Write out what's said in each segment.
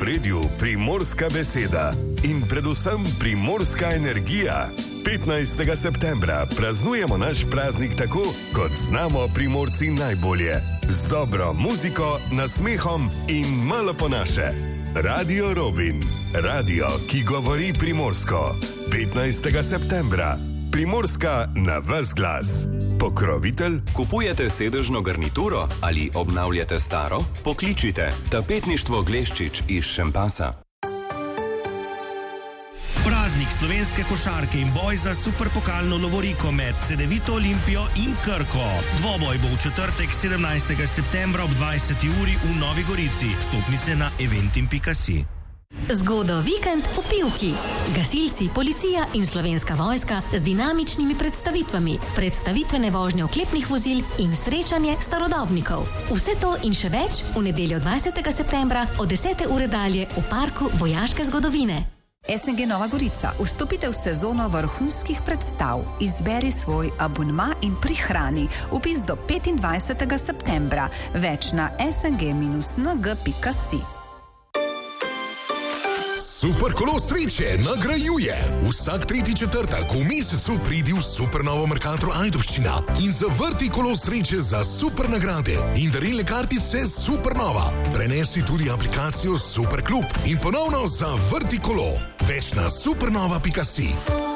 ospredju primorska beseda in predvsem primorska energija. 15. septembra praznujemo naš praznik tako, kot znamo Primorci najbolje. Z dobro muziko, nasmehom in malo po naše. Radio Robin. Radio, ki govori primorsko. 15. septembra. Primorska na ves glas. Pokrovitelj? Kupujete sedežno garnituro ali obnavljate staro? Pokličite Tapetništvo Gleščič iz Šempasa. Praznik slovenske košarke in boj za superpokalno lovoriko med Cedevito Olimpijo in Krko. Dvoboj bo v četrtek 17. septembra ob 20. uri v Novi Gorici. Stopnice na eventim.si. Zgodo vikend v Pivki. Gasilci, policija in Slovenska vojska z dinamičnimi predstavitvami, predstavitvene vožnje oklepnih vozil in srečanje starodobnikov. Vse to in še več v nedeljo 20. septembra od 10. ure dalje v parku vojaške zgodovine. SNG Nova Gorica, vstopite v sezono vrhunskih predstav. Izberi svoj abonma in prihrani. Vpis do 25. septembra. Več na sng-ng.si. Superkolo sreče nagrajuje. Vsak tretji četrtek v mesecu pridi v Supernovo Mercator Ajdovščina in zavrti kolo sreče za super nagrade in darilne kartice Supernova. Prenesi tudi aplikacijo Superklub in ponovno zavrti kolo. Več na supernova.si.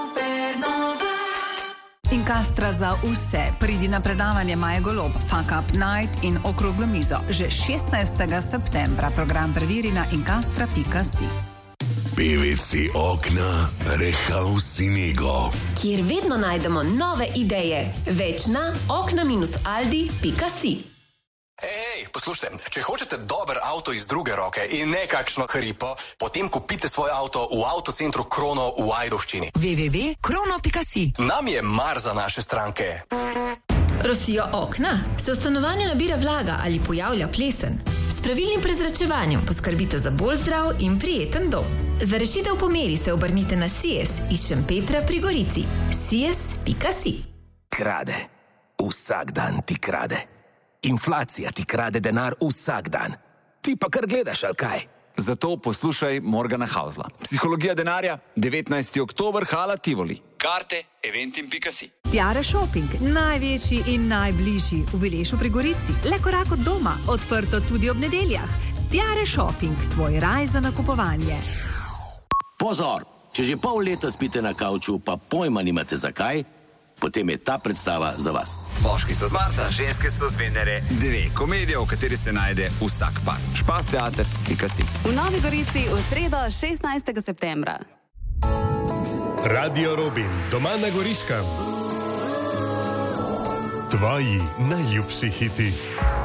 Inkastra za vse. Pridi na predavanje Maje Golob, Fuck Up Night in okroglo mizo. Že 16. septembra. Program preveri na inkastra.si. PVC okna, Rehouse Nego. Kjer vedno najdemo nove ideje. Več na okna-aldi.si. Ej, poslušajte, če hočete dober avto iz druge roke in ne kakšno hripo, potem kupite svoj avto v avtocentru Krono v Ajdovščini. www.krono.si. Nam je mar za naše stranke. Rosijo okna? Se v stanovanju nabira vlaga ali pojavlja plesen? S pravilnim prezračevanjem poskrbite za bolj zdrav in prijeten dom. Za rešitev po meri se obrnite na Sies iz Šempetra pri Gorici. Sies.si. Krade. Vsak dan ti krade. Inflacija ti krade denar vsak dan. Ti pa kar gledaš, ali kaj? Zato poslušaj Morgana Hausla. Psihologija denarja, 19. oktober, hala Tivoli. Karte eventim.si. Tiare Shopping, največji in najbližji v Vilešu pri Gorici. Le korak od doma, odprto tudi ob nedeljah. Tiare Shopping, tvoj raj za nakupovanje. Pozor, če že pol leta spite na kavču, pa pojma nimate zakaj, potem je ta predstava za vas. Moški so z Marsa, ženske so z Venere. 2 komedije, v kateri se najde vsak par. Špasteater.si. V Novi Gorici v sredo 16. septembra. Radio Robin, doma na Goriškem. Tvoji najljubši hiti.